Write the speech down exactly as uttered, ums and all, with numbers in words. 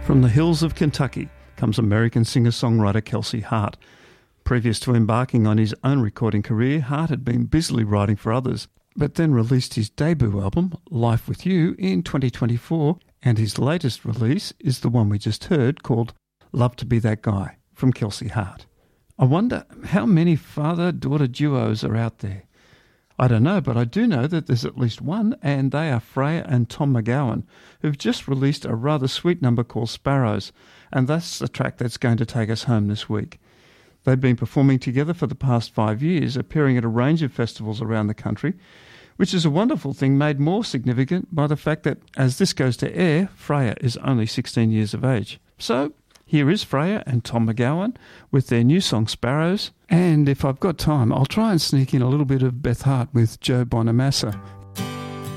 From the hills of Kentucky comes American singer-songwriter Kelsey Hart. Previous to embarking on his own recording career, Hart had been busily writing for others, but then released his debut album, Life With You, in twenty twenty-four, and his latest release is the one we just heard, called Love to Be That Guy, from Kelsey Hart. I wonder how many father-daughter duos are out there. I don't know, but I do know that there's at least one, and they are Freya and Tom McGowan, who've just released a rather sweet number called Sparrows, and that's the track that's going to take us home this week. They've been performing together for the past five years, appearing at a range of festivals around the country, which is a wonderful thing made more significant by the fact that, as this goes to air, Freya is only sixteen years of age. So, here is Freya and Tom McGowan with their new song Sparrows, and if I've got time, I'll try and sneak in a little bit of Beth Hart with Joe Bonamassa